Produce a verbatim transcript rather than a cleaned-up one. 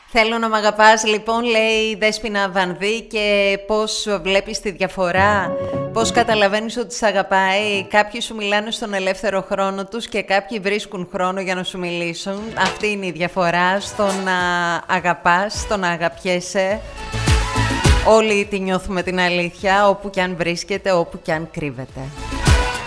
Θέλω να μ' αγαπάς, λοιπόν, λέει η Δέσποινα Βανδύ, και πώς βλέπεις τη διαφορά, πώς καταλαβαίνεις ότι σε αγαπάει. Κάποιοι σου μιλάνε στον ελεύθερο χρόνο τους και κάποιοι βρίσκουν χρόνο για να σου μιλήσουν. Αυτή είναι η διαφορά στο να αγαπάς, στο να αγαπιέσαι. Όλοι τη νιώθουμε την αλήθεια, όπου κι αν βρίσκεται, όπου κι αν κρύβεται.